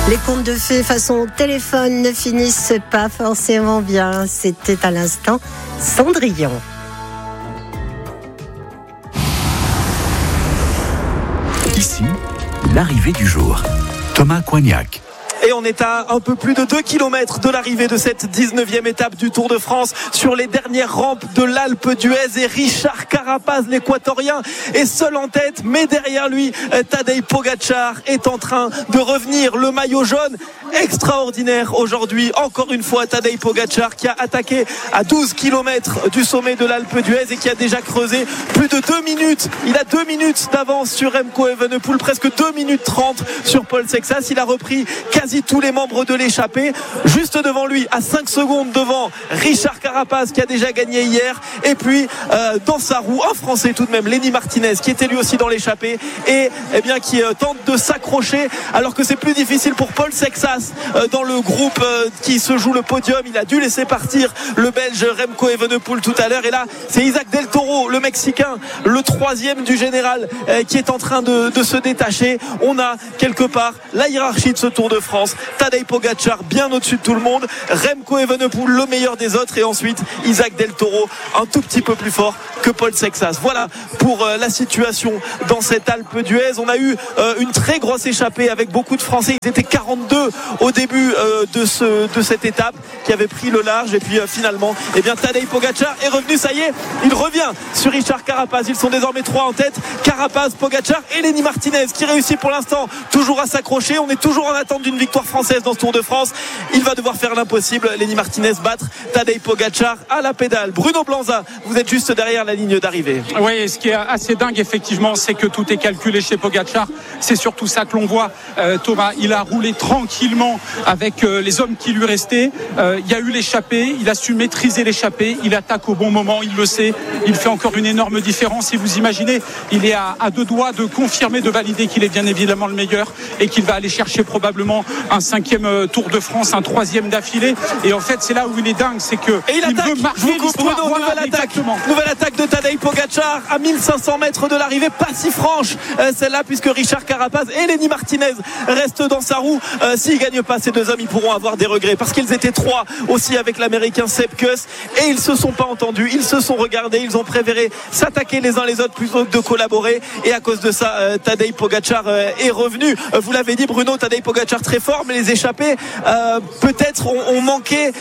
Les contes de fées façon téléphone ne finissent pas forcément bien. C'était à l'instant Cendrillon. Ici, l'arrivée du jour. Thomas Coignac. Et on est à un peu plus de 2 km de l'arrivée de cette 19e étape du Tour de France sur les dernières rampes de l'Alpe d'Huez. Et Richard Carapaz, l'équatorien, est seul en tête, mais derrière lui, Tadej Pogačar est en train de revenir. Le maillot jaune extraordinaire aujourd'hui. Encore une fois, Tadej Pogačar qui a attaqué à 12 km du sommet de l'Alpe d'Huez et qui a déjà creusé plus de 2 minutes. Il a 2 minutes d'avance sur Remco Evenepoel, presque 2 minutes 30 sur Paul Sexas. Il a repris quasi tous les membres de l'échappée. Juste devant lui, à 5 secondes devant, Richard Carapaz qui a déjà gagné hier. Et puis dans sa roue, un Français tout de même, Lenny Martinez, qui était lui aussi dans l'échappée et qui tente de s'accrocher alors que c'est plus difficile pour Paul Sexas dans le groupe qui se joue le podium. Il a dû laisser partir le Belge Remco Evenepoel tout à l'heure. Et là, c'est Isaac Del Toro, le Mexicain, le 3e du général, qui est en train de se détacher. On a quelque part la hiérarchie de ce Tour de France. Tadej Pogačar bien au-dessus de tout le monde, Remco Evenepoel le meilleur des autres, et ensuite Isaac Del Toro un tout petit peu plus fort que Paul Sexas. Voilà pour la situation dans cette Alpe d'Huez. On a eu une très grosse échappée avec beaucoup de Français. Ils étaient 42 au début de cette étape qui avait pris le large, et puis finalement Tadej Pogačar est revenu. Ça y est, il revient sur Richard Carapaz. Ils sont désormais 3 en tête, Carapaz, Pogačar et Lenny Martinez qui réussit pour l'instant toujours à s'accrocher. On est toujours en attente d'une victoire française dans ce Tour de France. Il va devoir faire l'impossible, Lenny Martinez, battre Tadej Pogačar à la pédale. Bruno Blanza, vous êtes juste derrière la ligne d'arrivée. Oui, ce qui est assez dingue effectivement, c'est que tout est calculé chez Pogačar. C'est surtout ça que l'on voit, Thomas. Il a roulé tranquillement avec les hommes qui lui restaient. Il y a eu l'échappée, il a su maîtriser l'échappée, il attaque au bon moment, il le sait. Il fait encore une énorme différence. Et vous imaginez, il est à 2 doigts de confirmer, de valider qu'il est bien évidemment le meilleur et qu'il va aller chercher probablement un 5e Tour de France, un 3e d'affilée. Et en fait, c'est là où il est dingue, c'est que il veut marquer l'histoire. Bruno, nouvelle attaque de Tadej Pogačar à 1500 mètres de l'arrivée, pas si franche celle-là, puisque Richard Carapaz et Lenny Martinez restent dans sa roue. S'ils ne gagnent pas, ces deux hommes, ils pourront avoir des regrets, parce qu'ils étaient 3 aussi avec l'américain Sepp Kuss, et ils se sont pas entendus, ils se sont regardés, ils ont préféré s'attaquer les uns les autres plutôt que de collaborer, et à cause de ça, Tadej Pogačar est revenu. Vous l'avez dit, Bruno, Tadej Pogačar très fort, mais les échappés peut-être ont manqué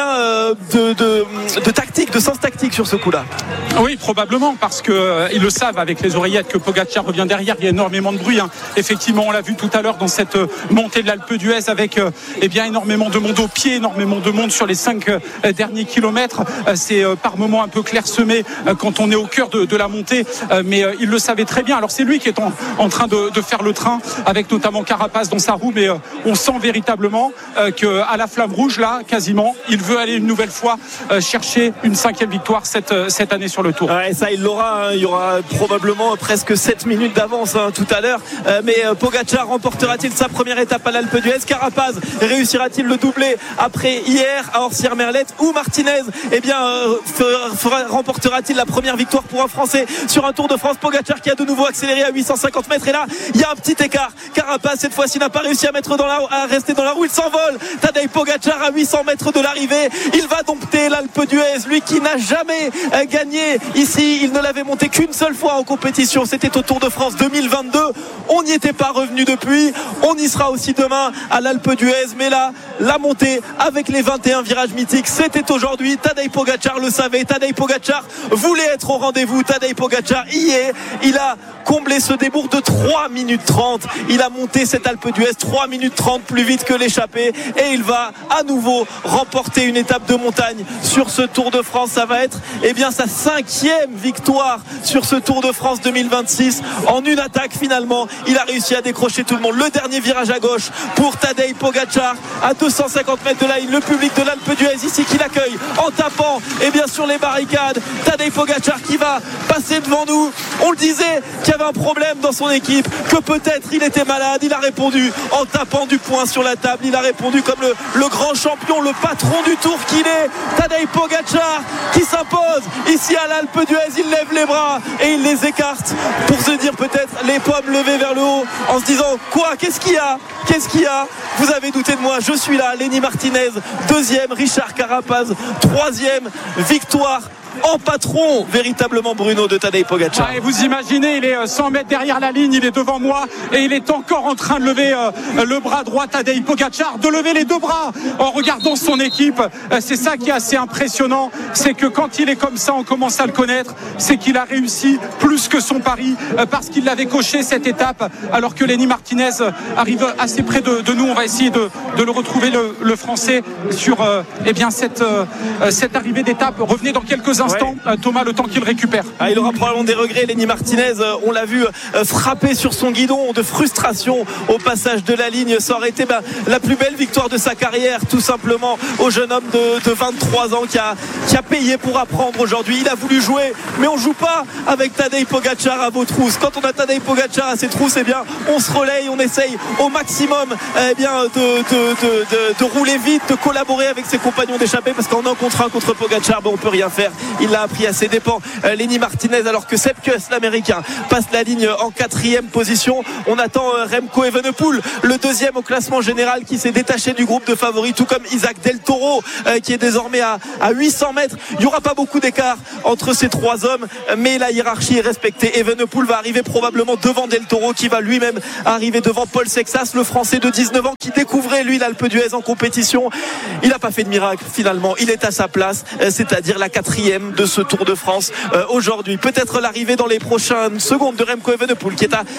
de tactique, de sens tactique sur ce coup-là. Oui, probablement, parce que ils le savent avec les oreillettes que Pogačar revient derrière. Il y a énormément de bruit, hein. Effectivement, on l'a vu tout à l'heure dans cette montée de l'Alpe d'Huez avec énormément de monde au pied, énormément de monde sur les 5 derniers kilomètres. C'est par moments un peu clairsemé quand on est au cœur de la montée, mais il le savait très bien. Alors c'est lui qui est en train de faire le train avec notamment Carapaz dans sa roue, mais on sent véritablement qu'à la flamme rouge là, quasiment, il veut aller une nouvelle fois chercher une 5e victoire cette année sur le Tour. Ouais, ça il l'aura, hein. Il y aura probablement presque 7 minutes d'avance tout à l'heure, mais Pogačar remportera-t-il sa première étape à l'Alpe d'Huez? Carapaz réussira-t-il le doublé après hier à Orsières-Merlette? Ou Martinez remportera-t-il la première victoire pour un Français sur un Tour de France? Pogačar qui a de nouveau accéléré à 850 mètres, et là il y a un petit écart. Carapaz cette fois-ci n'a pas réussi à rester dans la roue, il s'envole. Tadej Pogačar à 800 mètres de l'arrivée, il va dompter l'Alpe d'Huez, lui qui n'a jamais gagné ici. Il ne l'avait monté qu'une seule fois en compétition, c'était au Tour de France 2022. On n'y était pas revenu depuis, on y sera aussi demain à l'Alpe d'Huez, mais là la montée avec les 21 virages mythiques, c'était aujourd'hui. Tadej Pogačar le savait, Tadej Pogačar voulait être au rendez-vous, Tadej Pogačar y est. Il a comblé ce débours de 3 minutes 30, il a monté cette Alpe d'Huez 3 minutes 30 plus vite que l'échappée, et il va à nouveau remporter une étape de montagne sur ce Tour de France. Ça va être sa 5e victoire sur ce Tour de France 2026 en une attaque. Finalement il a réussi à décrocher tout le monde. Le dernier virage à gauche pour Tadej Pogačar à 250 mètres de la ligne. Le public de l'Alpe d'Huez ici qui l'accueille en tapant sur les barricades. Tadej Pogačar qui va passer devant nous. On le disait qu'il y avait un problème dans son équipe, que peut-être il était malade. Il a répondu en tapant du poing sur la table. Il a répondu comme le grand champion, le patron du tour qu'il est. Tadej Pogačar qui s'impose ici à l'Alpe d'Huez. Il lève les bras et il les écarte pour se dire peut-être les pommes levées vers le haut en se disant quoi, qu'est-ce qu'il y a, vous avez douté de moi, je suis là. Lenny Martinez deuxième, Richard Carapaz troisième, victoire en patron véritablement, Bruno, de Tadej Pogačar. Et vous imaginez, il est 100 mètres derrière la ligne, il est devant moi et il est encore en train de lever le bras droit, Tadej Pogačar, de lever les deux bras en regardant son équipe. C'est ça qui est assez impressionnant, c'est que quand il est comme ça, on commence à le connaître, c'est qu'il a réussi plus que son pari parce qu'il l'avait coché cette étape, alors que Lenny Martinez arrive assez près de nous. On va essayer de le retrouver, le français, sur cette arrivée d'étape. Revenez dans quelques instants. Thomas, le temps qu'il récupère. Il aura probablement des regrets, Lenny Martinez. On l'a vu frapper sur son guidon de frustration au passage de la ligne. Ça aurait été la plus belle victoire de sa carrière, tout simplement, au jeune homme de 23 ans qui a payé pour apprendre aujourd'hui. Il a voulu jouer, mais on joue pas avec Tadej Pogačar à vos trousses. Quand on a Tadej Pogačar à ses trousses, on se relaye, on essaye au maximum de rouler vite, de collaborer avec ses compagnons d'échappée, parce qu'en un contre un contre Pogačar, on peut rien faire. Il l'a appris à ses dépens, Lenny Martinez, alors que Sepp Kuss, l'américain, passe la ligne en 4e position. On attend Remco Evenepoel, le deuxième au classement général, qui s'est détaché du groupe de favoris, tout comme Isaac Del Toro, qui est désormais à 800 mètres. Il n'y aura pas beaucoup d'écart entre ces trois hommes, mais la hiérarchie est respectée. Evenepoel va arriver probablement devant Del Toro, qui va lui-même arriver devant Paul Sexas, le français de 19 ans, qui découvrait lui l'Alpe d'Huez en compétition. Il n'a pas fait de miracle finalement, il est à sa place, c'est-à-dire la 4e de ce Tour de France aujourd'hui. Peut-être l'arrivée dans les prochaines secondes de Remco Evenepoel, qui est à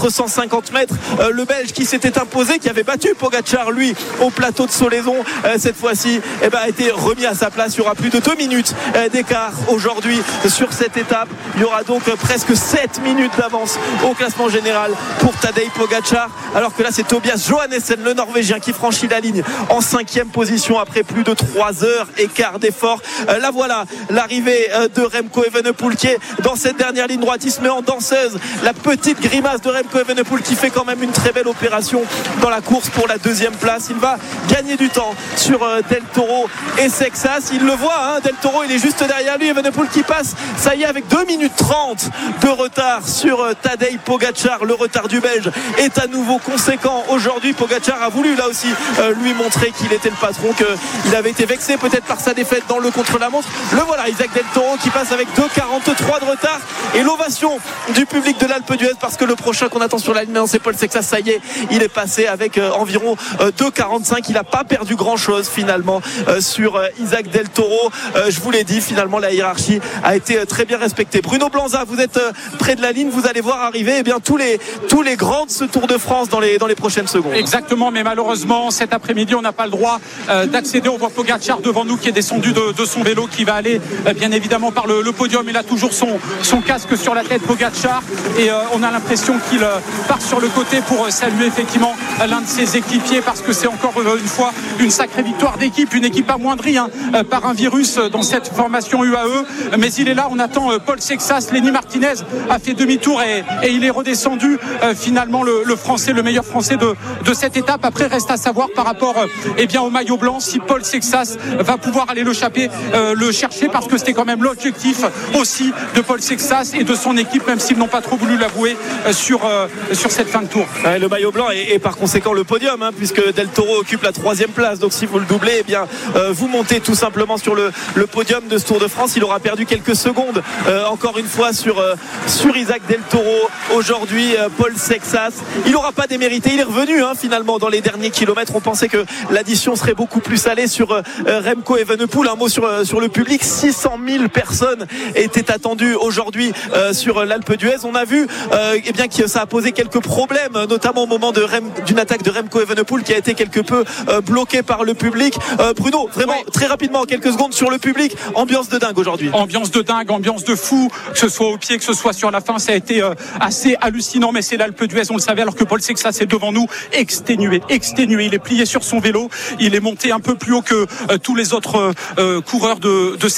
450 mètres, le Belge qui s'était imposé, qui avait battu Pogačar lui au plateau de Solaison, cette fois-ci a été remis à sa place. Il y aura plus de 2 minutes d'écart aujourd'hui sur cette étape. Il y aura donc presque 7 minutes d'avance au classement général pour Tadej Pogačar, alors que là c'est Tobias Johannessen, le Norvégien, qui franchit la ligne en 5e position après plus de 3 heures et quart d'effort. Là voilà l'arrivée de Remco Evenepoel, qui est dans cette dernière ligne droite. Il se met en danseuse, la petite grimace de Remco Evenepoel, qui fait quand même une très belle opération dans la course pour la 2e place. Il va gagner du temps sur Del Toro et Sexas. Il le voit, Del Toro, il est juste derrière lui. Evenepoel qui passe, ça y est, avec 2 minutes 30 de retard sur Tadej Pogačar. Le retard du Belge est à nouveau conséquent aujourd'hui. Pogačar a voulu là aussi lui montrer qu'il était le patron, qu'il avait été vexé peut-être par sa défaite dans le contre-la-montre. Le voilà, Isaac Del Toro, qui passe avec 2,43 de retard, et l'ovation du public de l'Alpe d'Huez, parce que le prochain qu'on attend sur la ligne, c'est Paul Sexas. Ça y est, il est passé avec environ 2,45. Il n'a pas perdu grand chose finalement sur Isaac Del Toro. Je vous l'ai dit, finalement la hiérarchie a été très bien respectée. Bruno Blanza, vous êtes près de la ligne, vous allez voir arriver tous les grands de ce Tour de France dans les prochaines secondes. Exactement, mais malheureusement cet après-midi on n'a pas le droit d'accéder. On voit Pogačar devant nous qui est descendu de son vélo, qui va aller bien évidemment par le podium. Il a toujours son casque sur la tête, Pogačar, et on a l'impression qu'il part sur le côté pour saluer effectivement l'un de ses équipiers, parce que c'est encore une fois une sacrée victoire d'équipe, une équipe amoindrie par un virus dans cette formation UAE. Mais il est là, on attend Paul Sexas. Lenny Martinez a fait demi-tour et il est redescendu finalement, le français, le meilleur français de cette étape. Après, reste à savoir par rapport au maillot blanc, si Paul Sexas va pouvoir aller le chercher, parce que c'était quand même l'objectif aussi de Paul Sexas et de son équipe, même s'ils n'ont pas trop voulu l'avouer sur cette fin de tour. Le maillot blanc et par conséquent le podium, puisque Del Toro occupe la 3e place. Donc si vous le doublez, vous montez tout simplement sur le podium de ce Tour de France. Il aura perdu quelques secondes encore une fois sur Isaac Del Toro aujourd'hui. Paul Sexas, il n'aura pas démérité, il est revenu finalement dans les derniers kilomètres. On pensait que l'addition serait beaucoup plus salée sur Remco Evenepoel. Un mot sur le public, 600 000 personnes étaient attendues aujourd'hui sur l'Alpe d'Huez. On a vu que ça a posé quelques problèmes, notamment au moment d'une attaque de Remco Evenepoel, qui a été quelque peu bloqué par le public. Bruno, vraiment très rapidement, en quelques secondes, sur le public, ambiance de dingue aujourd'hui. Ambiance de dingue, ambiance de fou, que ce soit au pied, que ce soit sur la fin, ça a été assez hallucinant. Mais c'est l'Alpe d'Huez, on le savait, alors que Paul Sexas est devant nous, exténué. Il est plié sur son vélo, il est monté un peu plus haut que tous les autres coureurs de cette arrivée.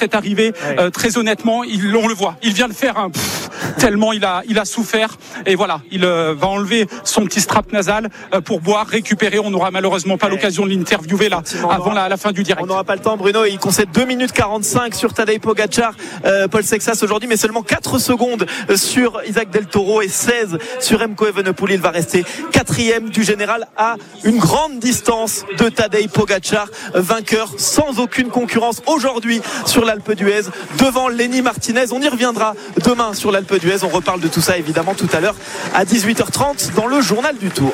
compliqué. Très honnêtement, on le voit. Il vient de faire tellement il a souffert. Et voilà, il va enlever son petit strap nasal pour boire, récupérer. On n'aura malheureusement pas l'occasion de l'interviewer là avant la fin du direct. On n'aura pas le temps, Bruno. Il concède 2 minutes 45 sur Tadej Pogacar, Paul Sexas aujourd'hui, mais seulement 4 secondes sur Isaac Del Toro et 16 sur Remco Evenepoel. Il va rester 4e du général à une grande distance de Tadej Pogacar, vainqueur sans aucune concurrence aujourd'hui sur l'Alpe d'Huez devant Lenny Martinez. On y reviendra demain sur l'Alpe d'Huez. On reparle de tout ça évidemment tout à l'heure à 18h30 dans le journal du Tour.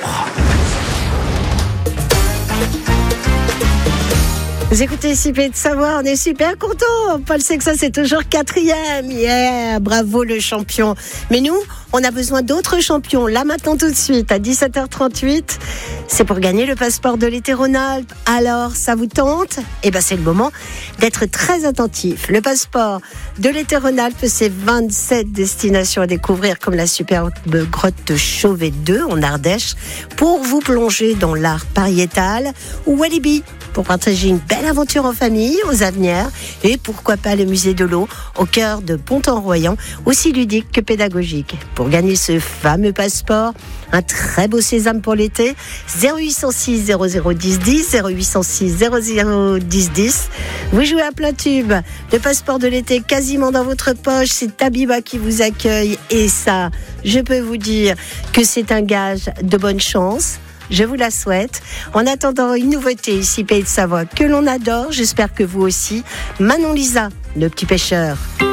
Vous écoutez ici Pays de Savoie, on est super contents. Paul Sexas c'est toujours 4e. Yeah, bravo le champion. Mais nous, on a besoin d'autres champions. Là maintenant tout de suite à 17h38. C'est pour gagner le passeport de l'été Rhône-Alpes. Alors, ça vous tente ? Eh ben, c'est le moment d'être très attentif. Le passeport de l'été Rhône-Alpes, c'est 27 destinations à découvrir, comme la superbe grotte de Chauvet 2 en Ardèche, pour vous plonger dans l'art pariétal, ou Walibi, pour partager une belle aventure en famille aux Avenières, et pourquoi pas le musée de l'eau au cœur de Pont-en-Royan, aussi ludique que pédagogique. Pour gagner ce fameux passeport, un très beau sésame pour l'été, 0806 0010 10, 0806 0010 10. Vous jouez à plein tube. Le passeport de l'été quasiment dans votre poche. C'est Tabiba qui vous accueille. Et ça, je peux vous dire que c'est un gage de bonne chance. Je vous la souhaite. En attendant une nouveauté ici, Pays de Savoie, que l'on adore. J'espère que vous aussi. Manon Lisa, le petit pêcheur.